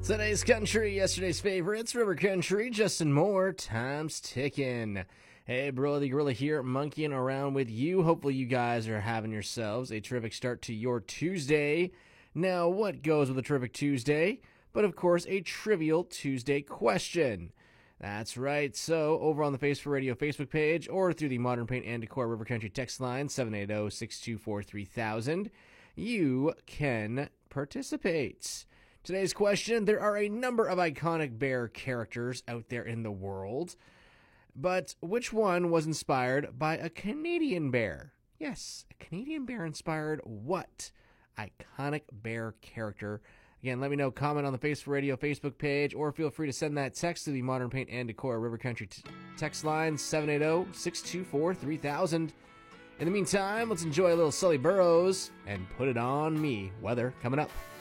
Today's country, yesterday's favorites, River Country, Justin Moore, time's ticking. Hey, bro, the gorilla here, monkeying around with you. Hopefully you guys are having yourselves a terrific start to your Tuesday. Now, what goes with a terrific Tuesday? But, of course, a trivial Tuesday question. That's right. So, over on the Face for Radio Facebook page or through the Modern Paint and Decor River Country text line, 780-624-3000, you can participate. Today's question, there are a number of iconic bear characters out there in the world, but which one was inspired by a Canadian bear? Yes, a Canadian bear inspired what iconic bear character? Again, let me know, comment on the Face for Radio Facebook page, or feel free to send that text to the Modern Paint and Decor River Country text line, 780-624-3000. In the meantime, let's enjoy a little Sully Burrows and Put It On Me. Weather coming up.